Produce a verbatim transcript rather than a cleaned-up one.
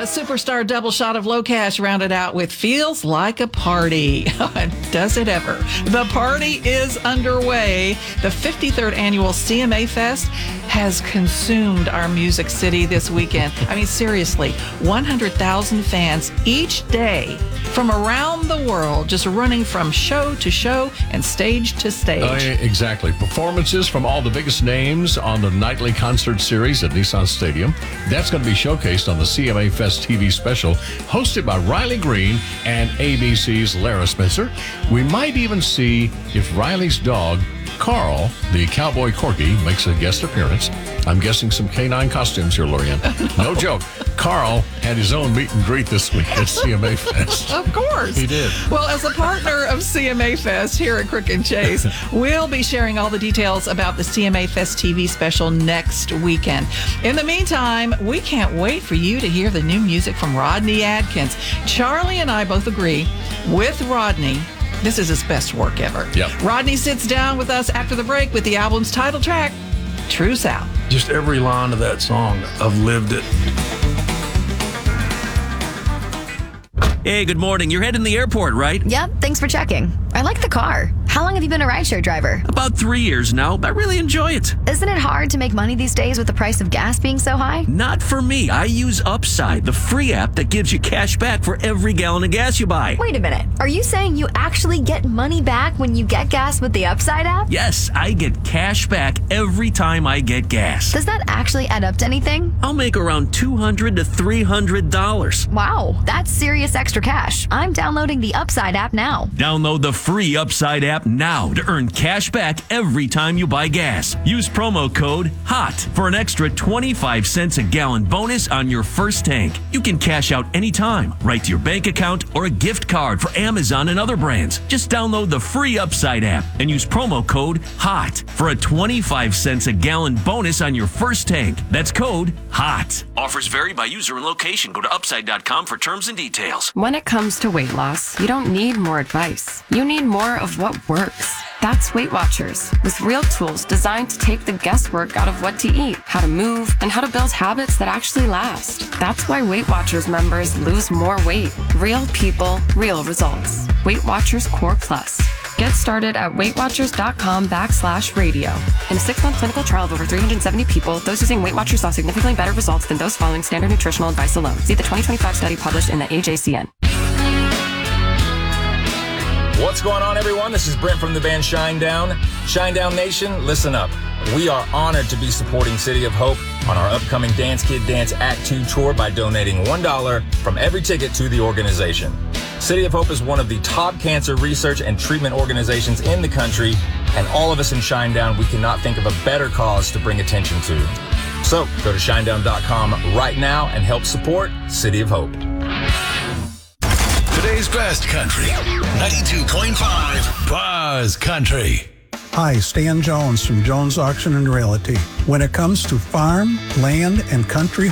superstar double shot of Low Cash rounded out with Feels Like a Party. Does it ever? The party is underway. The fifty-third annual C M A Fest has consumed our Music City this weekend. I mean, seriously, one hundred thousand fans each day from around the world, just running from show to show and stage to stage. Uh, exactly. Performances from all the biggest names on the nightly concert series at Nissan Stadium. That's going to be showcased on the C M A Fest T V special, hosted by Riley Green and A B C's Lara Spencer. We might even see if Riley's dog, Carl, the cowboy corgi, makes a guest appearance. I'm guessing some canine costumes here, Lorianne. No joke. Carl had his own meet and greet this week at C M A Fest. Of course. He did. Well, as a partner of C M A Fest here at Crook and Chase, we'll be sharing all the details about the C M A Fest T V special next weekend. In the meantime, we can't wait for you to hear the new music from Rodney Adkins. Charlie and I both agree with Rodney. This is his best work ever. Yep. Rodney sits down with us after the break with the album's title track, True South. Just every line of that song, I've lived it. Hey, good morning. You're heading to the airport, right? Yep, thanks for checking. I like the car. How long have you been a rideshare driver? About three years now. I really enjoy it. Isn't it hard to make money these days with the price of gas being so high? Not for me. I use Upside, the free app that gives you cash back for every gallon of gas you buy. Wait a minute. Are you saying you actually get money back when you get gas with the Upside app? Yes, I get cash back every time I get gas. Does that actually add up to anything? I'll make around two hundred to three hundred dollars. Wow, that's serious extra cash. I'm downloading the Upside app now. Download the free Upside app now to earn cash back every time you buy gas. Use promo code HOT for an extra twenty-five cents a gallon bonus on your first tank. You can cash out anytime, right to your bank account or a gift card for Amazon and other brands. Just download the free Upside app and use promo code HOT for a twenty-five cents a gallon bonus on your first tank. That's code HOT. Offers vary by user and location. Go to upside dot com for terms and details. When it comes to weight loss, you don't need more advice. You need more of what works. That's Weight Watchers, with real tools designed to take the guesswork out of what to eat, how to move, and how to build habits that actually last. That's why Weight Watchers members lose more weight. Real people, real results. Weight Watchers Core Plus. Get started at weightwatchers.com backslash radio. In a six-month clinical trial of over three hundred seventy people, those using Weight Watchers saw significantly better results than those following standard nutritional advice alone. See the twenty twenty-five study published in the A J C N. What's going on, everyone? This is Brent from the band Shinedown. Shinedown Nation, listen up. We are honored to be supporting City of Hope on our upcoming Dance Kid Dance Act two tour by donating one dollar from every ticket to the organization. City of Hope is one of the top cancer research and treatment organizations in the country, and all of us in Shinedown, we cannot think of a better cause to bring attention to. So go to shinedown dot com right now and help support City of Hope. Today's best country, ninety-two point five Buzz Country. Hi, Stan Jones from Jones Auction and Realty. When it comes to farm, land, and country